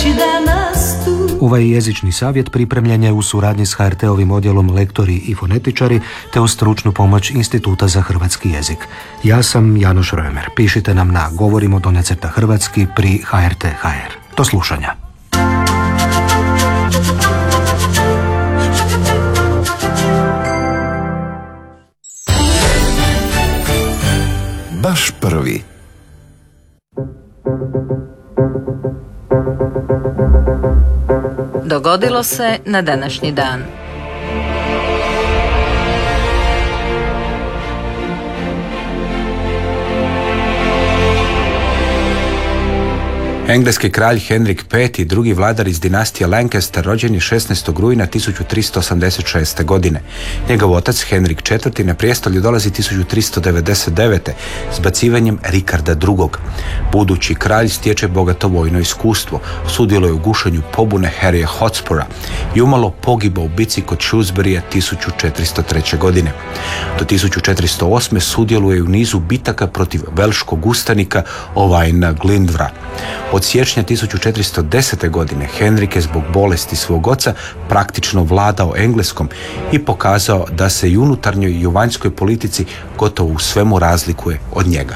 danas tu. Ovaj jezični savjet pripremljen je u suradnji s HRT-ovim odjelom Lektori i fonetičari te uz stručnu pomoć Instituta za hrvatski jezik. Ja sam Janoš Römer. Pišite nam na govorimo_hrvatski pri HRT.hr. Do slušanja. Baš prvi. Dogodilo se na današnji dan. Engleski kralj Henrik V, drugi vladar iz dinastije Lancaster, rođen je 16. rujna 1386. godine. Njegov otac Henrik IV na prijestolje dolazi 1399. zbacivanjem Rikarda II. Budući kralj stječe bogato vojno iskustvo, sudjeluje u gušenju pobune Harryja Hotspura i umalo pogiba u bici kod Shrewsburyja 1403. godine. Do 1408. sudjeluje u nizu bitaka protiv velškog ustanika Owaina Glyndwra. Od siječnja 1410. godine Henrik je zbog bolesti svog oca praktično vladao Engleskom i pokazao da se i unutarnjoj i u vanjskoj politici gotovo u svemu razlikuje od njega.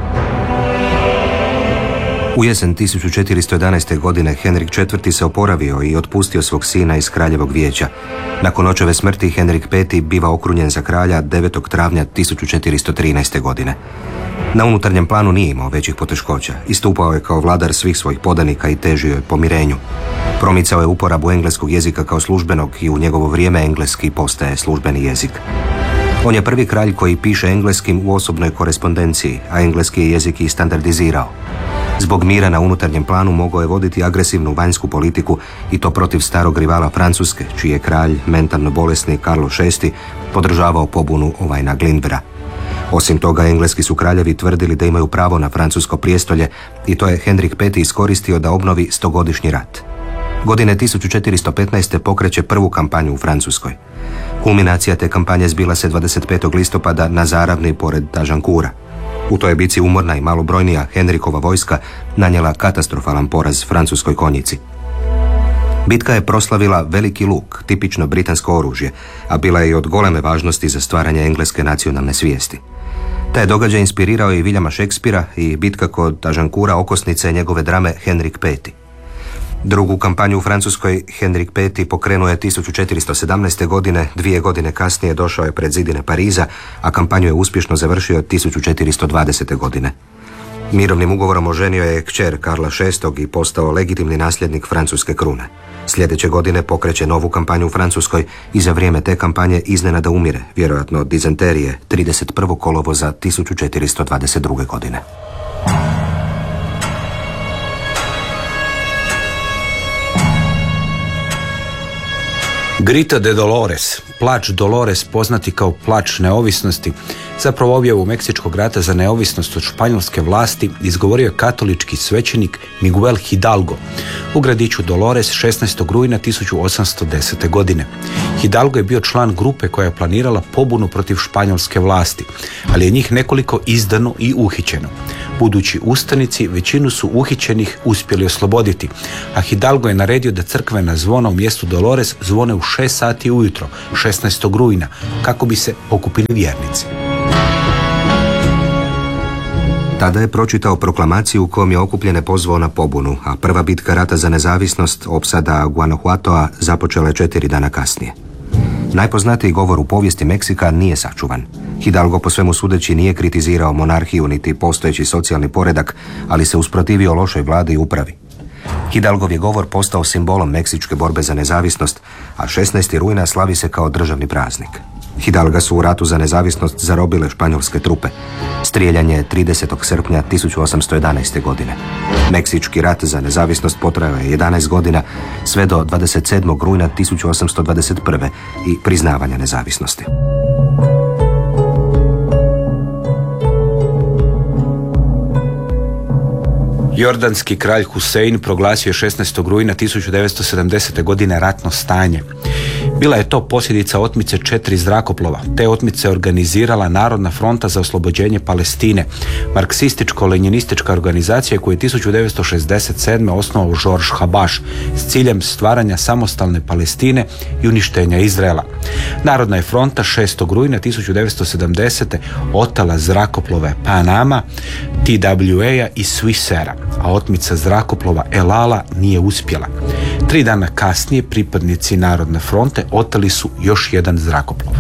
U jesen 1411. godine Henrik IV. Se oporavio i otpustio svog sina iz kraljevog vijeća. Nakon očeve smrti Henrik V. biva okrunjen za kralja 9. travnja 1413. godine. Na unutarnjem planu nije imao većih poteškoća. Istupao je kao vladar svih svojih podanika i težio je pomirenju. Promicao je uporabu engleskog jezika kao službenog i u njegovo vrijeme engleski postaje službeni jezik. On je prvi kralj koji piše engleskim u osobnoj korespondenciji, a engleski je jezik i standardizirao. Zbog mira na unutarnjem planu mogao je voditi agresivnu vanjsku politiku i to protiv starog rivala Francuske, čiji je kralj, mentalno bolesni Karlo VI, podržavao pobunu Owaina Glyndwra. Osim toga, engleski su kraljevi tvrdili da imaju pravo na francusko prijestolje i to je Henrik V. iskoristio da obnovi 100-godišnji rat. Godine 1415. pokreće prvu kampanju u Francuskoj. Kulminacija te kampanje zbila se 25. listopada na Zaravni pored Agincourta. U toj bici umorna i malobrojnija Henrikova vojska nanijela katastrofalan poraz francuskoj konjici. Bitka je proslavila veliki luk, tipično britansko oružje, a bila je i od goleme važnosti za stvaranje engleske nacionalne svijesti. Taj događaj inspirirao je i Williama Shakespearea i bitka kod Agincourta okosnica je njegove drame Henrik V. Drugu kampanju u Francuskoj Henrik V. pokrenuo je 1417. godine, 2 godine kasnije došao je pred zidine Pariza, a kampanju je uspješno završio 1420. godine. Mirovnim ugovorom oženio je kćer Karla VI. I postao legitimni nasljednik francuske krune. Sljedeće godine pokreće novu kampanju u Francuskoj i za vrijeme te kampanje iznenada umire, vjerojatno od dizenterije, 31. kolovoza 1422. godine. Grito de Dolores, plač Dolores poznati kao plač neovisnosti, zapravo objavu Meksičkog rata za neovisnost od španjolske vlasti izgovorio je katolički svećenik Miguel Hidalgo u gradiću Dolores 16. rujna 1810. godine. Hidalgo je bio član grupe koja je planirala pobunu protiv španjolske vlasti, ali je njih nekoliko izdano i uhićeno. Budući ustanici većinu su uhićenih uspjeli osloboditi, a Hidalgo je naredio da crkvena zvona u mjestu Dolores zvone u 6 sati ujutro, 16. rujna, kako bi se okupili vjernici. Tada je pročitao proklamaciju u kojom je okupljene pozvao na pobunu, a prva bitka rata za nezavisnost, opsada Guanajuatoa, započela je 4 dana kasnije. Najpoznatiji govor u povijesti Meksika nije sačuvan. Hidalgo po svemu sudeći nije kritizirao monarhiju niti postojeći socijalni poredak, ali se usprotivio lošoj vladi i upravi. Hidalgov je govor postao simbolom meksičke borbe za nezavisnost, a 16. rujna slavi se kao državni praznik. Hidalga su u ratu za nezavisnost zarobile španjolske trupe. Strijeljanje je 30. srpnja 1811. godine. Meksički rat za nezavisnost potrajao je 11 godina, sve do 27. rujna 1821. i priznavanja nezavisnosti. Jordanski kralj Husein proglasio je 16. rujna 1970. godine ratno stanje. Bila je to posljedica otmice 4 zrakoplova. Te otmice organizirala Narodna fronta za oslobođenje Palestine, marksističko-lenjinistička organizacija koju je 1967. osnovao George Habash s ciljem stvaranja samostalne Palestine i uništenja Izraela. Narodna je fronta 6. rujna 1970. otala zrakoplove Panama, TWA i Swissera, a otmica zrakoplova El Ala nije uspjela. 3 dana kasnije pripadnici Narodne fronte oteli su još jedan zrakoplov.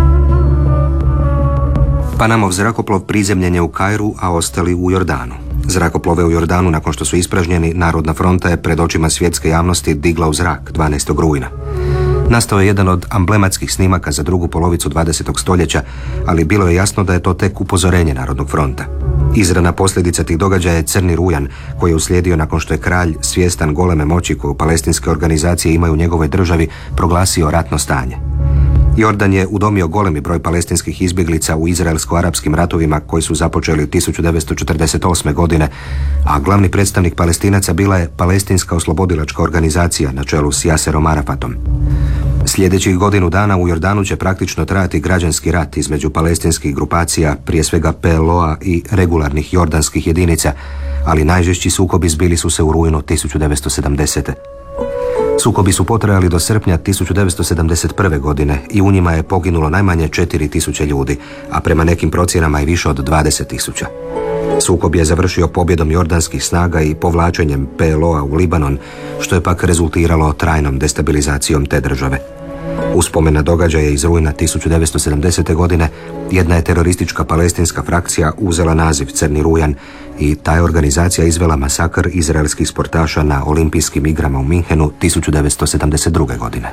Panamov zrakoplov prizemljen je u Kairu, a ostali u Jordanu. Zrakoplove u Jordanu, nakon što su ispražnjeni, Narodna fronta je pred očima svjetske javnosti digla u zrak 12. rujna. Nastao je jedan od amblematskih snimaka za drugu polovicu 20. stoljeća, ali bilo je jasno da je to tek upozorenje Narodnog fronta. Izravna posljedica tih događaja je Crni rujan, koji je uslijedio nakon što je kralj, svjestan goleme moći koju palestinske organizacije imaju u njegovoj državi, proglasio ratno stanje. Jordan je udomio golemi broj palestinskih izbjeglica u izraelsko-arapskim ratovima koji su započeli 1948. godine, a glavni predstavnik Palestinaca bila je Palestinska oslobodilačka organizacija na čelu s Yaserom Arafatom. Sljedećih godinu dana u Jordanu će praktično trajati građanski rat između palestinskih grupacija, prije svega PLO-a i regularnih jordanskih jedinica, ali najžešći sukobi zbili su se u rujnu 1970. Sukobi su potrajali do srpnja 1971. godine i u njima je poginulo najmanje 4.000 ljudi, a prema nekim procjenama i više od 20.000. Sukob je završio pobjedom jordanskih snaga i povlačenjem PLO-a u Libanon, što je pak rezultiralo trajnom destabilizacijom te države. Uspomena događaje iz rujna 1970. godine, jedna je teroristička palestinska frakcija uzela naziv Crni rujan i ta je organizacija izvela masakr izraelskih sportaša na olimpijskim igrama u Minhenu 1972. godine.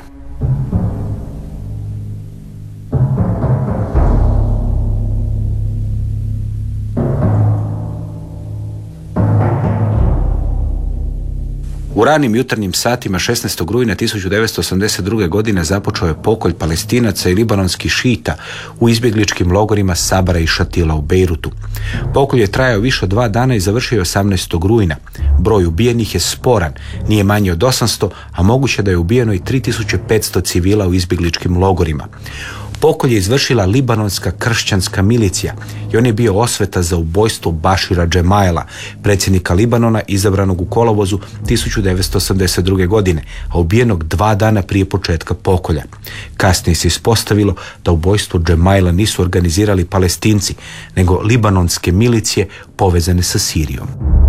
U ranim jutarnjim satima 16. rujna 1982. godine započeo je pokolj Palestinaca i libanonskih šita u izbjegličkim logorima Sabra i Šatila u Bejrutu. Pokolj je trajao više od 2 dana i završio 18. rujna. Broj ubijenih je sporan, nije manji od 800, a moguće da je ubijeno i 3500 civila u izbjegličkim logorima. Pokolj je izvršila libanonska kršćanska milicija i on je bio osveta za ubojstvo Bašira Džemaila, predsjednika Libanona izabranog u kolovozu 1982. godine, a ubijenog 2 dana prije početka pokolja. Kasnije se ispostavilo da ubojstvo Džemaila nisu organizirali Palestinci, nego libanonske milicije povezane sa Sirijom.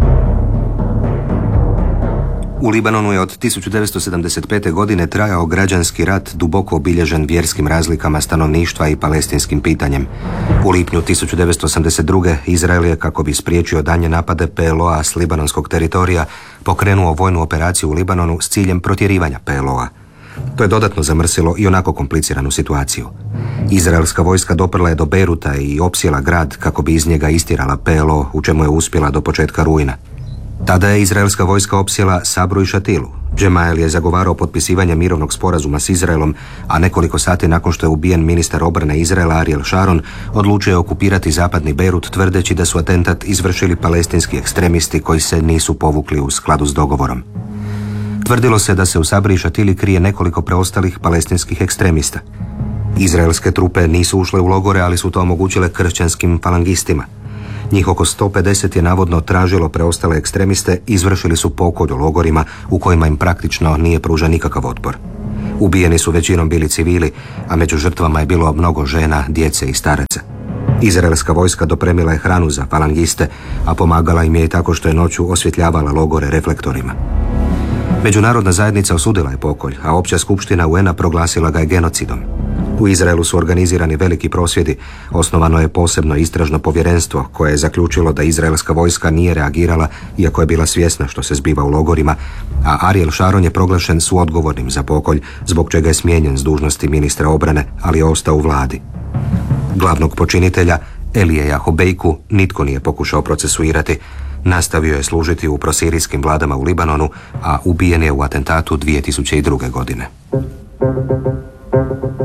U Libanonu je od 1975. godine trajao građanski rat duboko obilježen vjerskim razlikama stanovništva i palestinskim pitanjem. U lipnju 1982. Izrael je, kako bi spriječio daljnje napade PLO-a s libanonskog teritorija, pokrenuo vojnu operaciju u Libanonu s ciljem protjerivanja PLO-a. To je dodatno zamrsilo i onako kompliciranu situaciju. Izraelska vojska doprla je do Bejruta i opsjela grad kako bi iz njega istjerala PLO, u čemu je uspjela do početka rujna. Tada je izraelska vojska opsjela Sabru i Šatilu. Džemail je zagovarao potpisivanje mirovnog sporazuma s Izraelom, a nekoliko sati nakon što je ubijen ministar obrane Izraela Ariel Sharon, odlučio je okupirati zapadni Bejrut tvrdeći da su atentat izvršili palestinski ekstremisti koji se nisu povukli u skladu s dogovorom. Tvrdilo se da se u Sabri i Šatili krije nekoliko preostalih palestinskih ekstremista. Izraelske trupe nisu ušle u logore, ali su to omogućile kršćanskim falangistima. Njih oko 150 je navodno tražilo preostale ekstremiste, izvršili su pokolj u logorima u kojima im praktično nije pružan nikakav otpor. Ubijeni su većinom bili civili, a među žrtvama je bilo mnogo žena, djece i staraca. Izraelska vojska dopremila je hranu za falangiste, a pomagala im je i tako što je noću osvjetljavala logore reflektorima. Međunarodna zajednica osudila je pokolj, a opća skupština UN-a proglasila ga je genocidom. U Izraelu su organizirani veliki prosvjedi, osnovano je posebno istražno povjerenstvo koje je zaključilo da izraelska vojska nije reagirala iako je bila svjesna što se zbiva u logorima, a Ariel Sharon je proglašen suodgovornim za pokolj, zbog čega je smijenjen s dužnosti ministra obrane, ali je ostao u vladi. Glavnog počinitelja, Elijeja Hobejku, nitko nije pokušao procesuirati. Nastavio je služiti u prosirijskim vladama u Libanonu, a ubijen je u atentatu 2002. godine.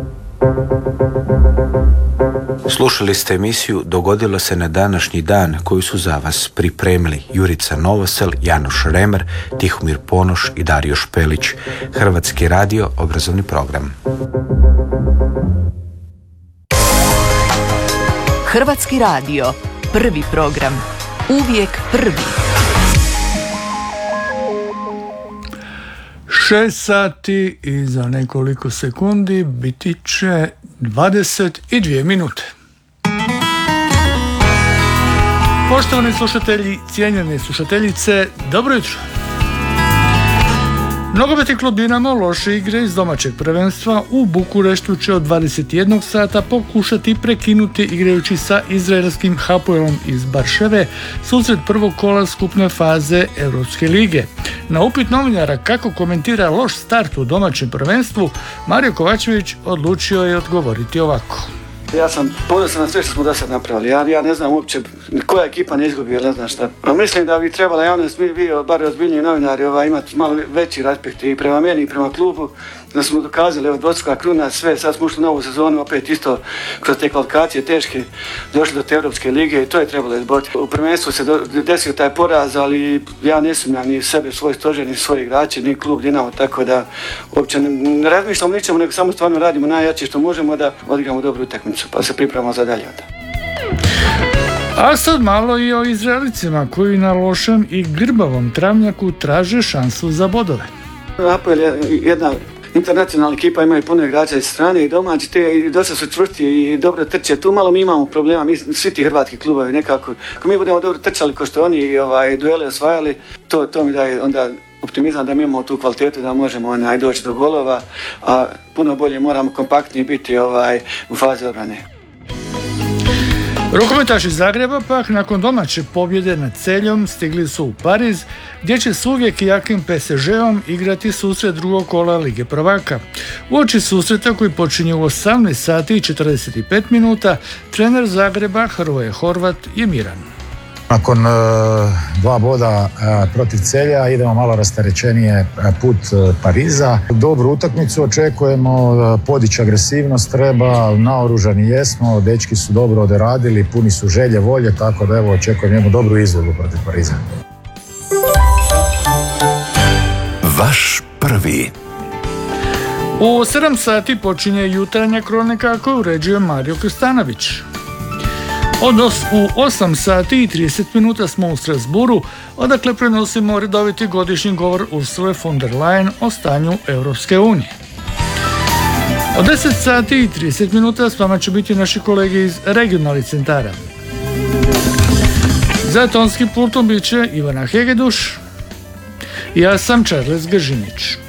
Slušali ste emisiju Dogodilo se na današnji dan, koju su za vas pripremili Jurica Novosel, Janoš Remer, Tihomir Ponoš i Dario Špelić. Hrvatski radio, obrazovni program. Hrvatski radio, prvi program. Uvijek prvi. 6 sati i za nekoliko sekundi biti će 22 minute. Poštovani slušatelji, cijenjene slušateljice, dobro jutro. Nogometni klub Dinamo loše igre iz domaćeg prvenstva u Bukureštu će od 21 sata pokušati prekinuti igrajući sa izraelskim Hapoelom iz Barševe susret prvog kola skupne faze Europske lige. Na upit novinara kako komentira loš start u domaćem prvenstvu, Mario Kovačević odlučio je odgovoriti ovako. Ja sam ponosan na sve što smo do sad napravili. Ja ne znam uopće koja ekipa ne izgubi, ili ne znam šta. Mislim da bi trebala javnost, vi bar ozbiljniji novinari, imati malo veći respekt i prema meni i prema klubu, da smo dokazali dvostruka kruna, sve, sad smo ušli u novu sezonu, opet isto kroz te kvalifikacije teške, došli do te Europske lige i to je trebalo izboriti. U prvenstvu se desio taj poraz, ali ja ne sumnjam ni sebe, svoj stožer, ni svoje igrače, ni klub Dinamo, tako da uopće ne razmišljamo ničemu, nego samo stvarno radimo najjače što možemo da odigramo dobru utakmicu, pa se pripremamo za dalje onda. A sad malo i o Izraelicima koji na lošem i grbavom travnjaku traže šansu za bodove. Hapoel je jedna internacionalna ekipa, imaju puno igrača iz strane i domaći, i dosta su čvrsti i dobro trče. Tu malo mi imamo problema, svi ti hrvatski klubovi nekako. Ako mi budemo dobro trčali ko što oni duele osvajali, to mi daje onda optimizam da mi imamo tu kvalitetu da možemo doći do golova, a puno bolje moramo kompaktniji biti u fazi obrane. Rukometaši Zagreba pak nakon domaće pobjede nad Celjom stigli su u Pariz, gdje će s uvijek jakim PSG-om igrati susret drugog kola Lige prvaka. Uoči susreta koji počinje u 18 sati i 45 minuta, trener Zagreba Hrvoje Horvat je miran. Nakon 2 boda protiv Celja idemo malo rasterećenije put Pariza. Dobru utakmicu očekujemo, podići agresivnost treba, naoružani jesmo, dečki su dobro odradili, puni su želje, volje, tako da evo očekujem jednu dobru izvedbu protiv Pariza. Vaš prvi. U 7 sati počinje jutarnja kronika koju uređuje Mario Krstanović. U 8 sati i 30 minuta smo u Strasbourgu, odakle prenosimo redoviti godišnji govor Ursule von der Leyen o stanju Europske unije. Od 10 sati i 30 minuta s vama će biti naši kolege iz regionalnih centara. Za tonskim pultom bit će Ivana Hegeduš, ja sam Charles Gržinić.